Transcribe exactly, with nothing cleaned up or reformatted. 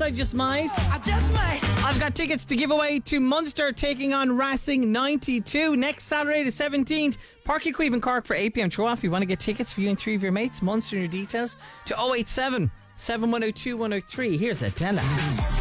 I just might. I just might. I've got tickets to give away to Munster taking on Racing ninety-two next Saturday the seventeenth. Park your Queen in Cork for eight p.m. throw off. You want to get tickets for you and three of your mates? Munster and your details to oh eight seven, seven one oh two, one oh three. Here's Adela.